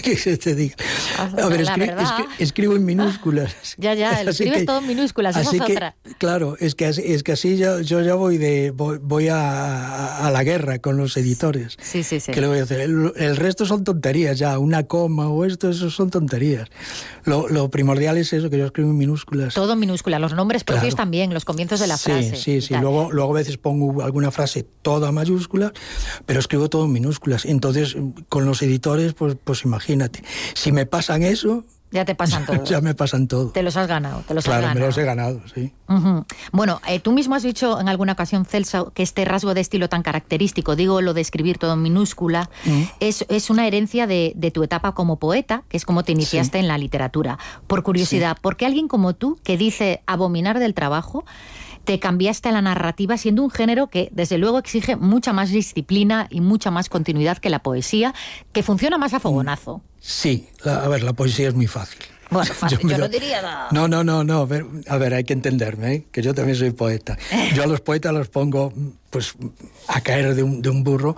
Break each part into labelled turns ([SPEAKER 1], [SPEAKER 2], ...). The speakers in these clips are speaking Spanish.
[SPEAKER 1] que te diga? A ver, escribo en minúsculas.
[SPEAKER 2] Ya, escribes todo en minúsculas, esa es otra.
[SPEAKER 1] Claro, es que así yo ya voy a la guerra con los editores.
[SPEAKER 2] Sí.
[SPEAKER 1] ¿Qué le voy a hacer? El resto son tonterías ya, una coma o eso son tonterías. Lo primordial es eso, que yo escribo en minúsculas.
[SPEAKER 2] Todo en minúsculas, los nombres propios también, los comienzos de la frase.
[SPEAKER 1] Sí. Luego a veces pongo alguna frase toda mayúscula, pero escribo todo en minúsculas. Entonces, con los editores, pues imagínate. Si me pasan eso...
[SPEAKER 2] Ya te pasan todo.
[SPEAKER 1] Ya me pasan todo.
[SPEAKER 2] Te los has ganado.
[SPEAKER 1] Claro, me los he ganado, sí.
[SPEAKER 2] Uh-huh. Bueno, tú mismo has dicho en alguna ocasión, Celso, que este rasgo de estilo tan característico, digo lo de escribir todo en minúscula, es una herencia de tu etapa como poeta, que es como te iniciaste en la literatura. Por curiosidad, ¿por qué alguien como tú, que dice abominar del trabajo, te cambiaste a la narrativa siendo un género que, desde luego, exige mucha más disciplina y mucha más continuidad que la poesía, que funciona más a fogonazo?
[SPEAKER 1] Sí, la poesía es muy fácil.
[SPEAKER 2] Bueno, fácil, yo no diría...
[SPEAKER 1] No, a ver, hay que entenderme, que yo también soy poeta. Yo a los poetas los pongo, pues, a caer de un burro,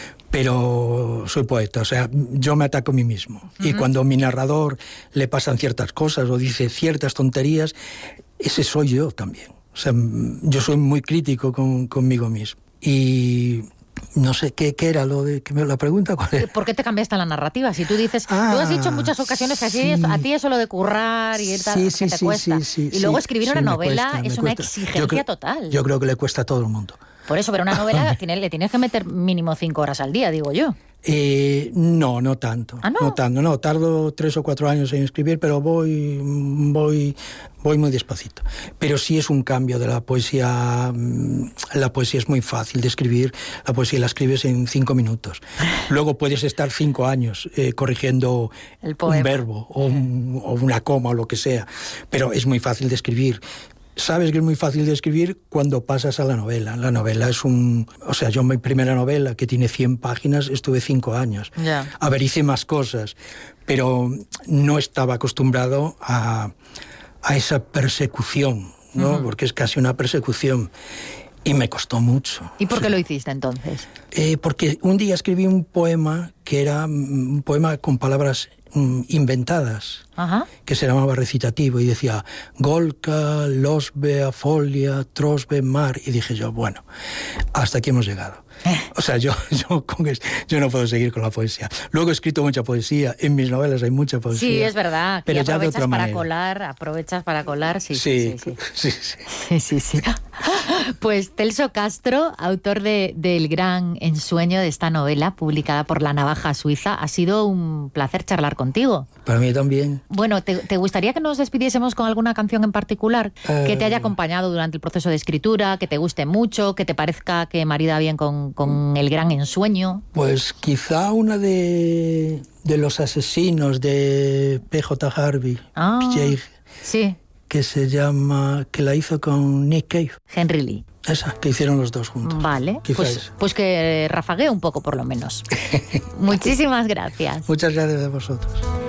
[SPEAKER 1] pero soy poeta, o sea, yo me ataco a mí mismo. Uh-huh. Y cuando a mi narrador le pasan ciertas cosas o dice ciertas tonterías, ese soy yo también. O sea, yo soy muy crítico conmigo mismo. Y no sé, ¿qué era lo de que me la pregunta? ¿Cuál era?
[SPEAKER 2] ¿Por qué te cambiaste la narrativa? Si tú dices, tú has dicho en muchas ocasiones que a ti eso lo de currar y tal, que te cuesta. Y luego escribir una novela es una exigencia total.
[SPEAKER 1] Yo creo que le cuesta a todo el mundo.
[SPEAKER 2] Por eso, pero una novela le tienes que meter mínimo 5 horas al día, digo yo.
[SPEAKER 1] No tanto.
[SPEAKER 2] ¿Ah, no?
[SPEAKER 1] No tanto, no. Tardo 3 o 4 años en escribir, pero voy muy despacito. Pero sí es un cambio de la poesía. La poesía es muy fácil de escribir. La poesía la escribes en 5 minutos. Luego puedes estar 5 años corrigiendo un verbo o una coma o lo que sea. Pero es muy fácil de escribir. Sabes que es muy fácil de escribir cuando pasas a la novela. La novela es O sea, yo mi primera novela, que tiene 100 páginas, estuve 5 años.
[SPEAKER 2] Yeah.
[SPEAKER 1] A ver, hice más cosas, pero no estaba acostumbrado a esa persecución, ¿no? Uh-huh. Porque es casi una persecución. Y me costó mucho.
[SPEAKER 2] ¿Y por qué lo hiciste entonces?
[SPEAKER 1] Porque un día escribí un poema que era un poema con palabras inventadas,
[SPEAKER 2] ajá,
[SPEAKER 1] que se llamaba recitativo y decía Golka, Losbe, Afolia, Trosbe, Mar, y dije yo, bueno, hasta aquí hemos llegado. O sea, yo no puedo seguir con la poesía. Luego he escrito mucha poesía, en mis novelas hay mucha poesía.
[SPEAKER 2] Sí, es verdad,
[SPEAKER 1] pero
[SPEAKER 2] ya aprovechas para colar, sí.
[SPEAKER 1] Sí.
[SPEAKER 2] Pues Celso Castro, autor del gran ensueño de esta novela, publicada por La Navaja Suiza, ha sido un placer charlar contigo.
[SPEAKER 1] Para mí también.
[SPEAKER 2] Bueno, ¿te gustaría que nos despidiésemos con alguna canción en particular que te haya acompañado durante el proceso de escritura, que te guste mucho, que te parezca que marida bien con el gran ensueño?
[SPEAKER 1] Pues quizá una de los asesinos de P.J. Harvey, PJ,
[SPEAKER 2] sí,
[SPEAKER 1] que la hizo con Nick Cave.
[SPEAKER 2] Henry Lee.
[SPEAKER 1] Esa, que hicieron los dos juntos.
[SPEAKER 2] Vale, pues que rafaguee un poco por lo menos. Muchísimas gracias.
[SPEAKER 1] Muchas gracias a vosotros.